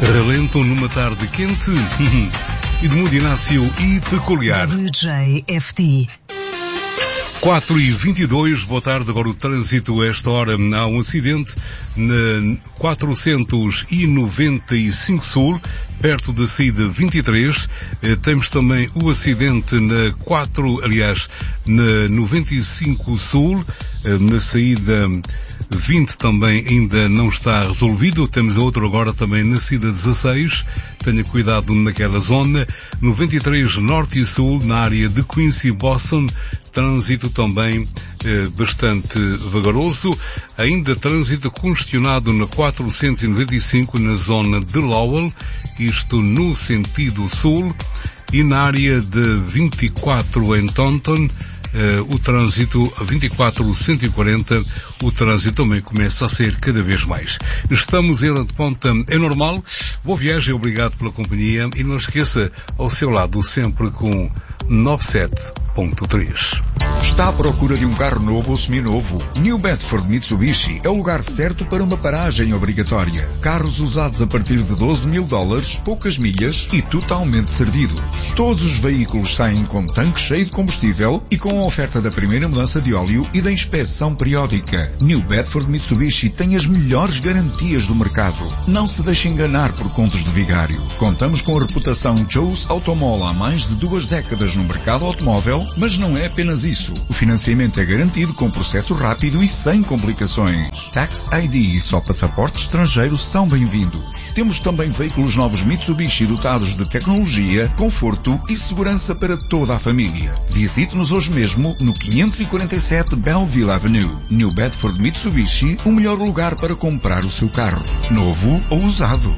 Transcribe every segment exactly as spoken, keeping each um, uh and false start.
Relento numa tarde quente e de mood inácio e peculiar. W J F D. quatro e vinte e dois, boa tarde. Agora o trânsito a esta hora. Há um acidente na quatrocentos e noventa e cinco Sul, perto da saída vinte e três. Temos também o acidente na quatro, aliás, na noventa e cinco Sul, na saída vinte também ainda não está resolvido. Temos outro agora também na saída dezasseis. Tenha cuidado naquela zona. noventa e três Norte e Sul, na área de Quincy, Boston. Trânsito também eh, bastante vagaroso. Ainda trânsito congestionado na quatrocentos e noventa e cinco, na zona de Lowell, isto no sentido sul. E na área de vinte e quatro em Taunton, Uh, o trânsito, a vinte e quatro cento e quarenta, o trânsito também começa a ser cada vez mais. Estamos em Hora de Ponta, é normal. Boa viagem, obrigado pela companhia e não esqueça, ao seu lado sempre com noventa e sete ponto três. Está à procura de um carro novo ou seminovo? New Bedford Mitsubishi é o lugar certo para uma paragem obrigatória. Carros usados a partir de doze mil dólares, poucas milhas e totalmente servidos. Todos os veículos saem com tanque cheio de combustível e com a oferta da primeira mudança de óleo e da inspeção periódica. New Bedford Mitsubishi tem as melhores garantias do mercado. Não se deixe enganar por contos de vigário. Contamos com a reputação Joe's Automall há mais de duas décadas no mercado automóvel, mas não é apenas isso. O financiamento é garantido com processo rápido e sem complicações. Tax I D e só passaportes estrangeiros são bem-vindos. Temos também veículos novos Mitsubishi dotados de tecnologia, conforto e segurança para toda a família. Visite-nos hoje mesmo no quinhentos e quarenta e sete Belleville Avenue. New Bedford Mitsubishi, o melhor lugar para comprar o seu carro, novo ou usado.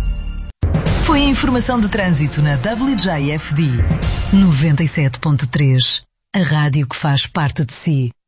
Foi a informação de trânsito na W J F D noventa e sete ponto três, a rádio que faz parte de si.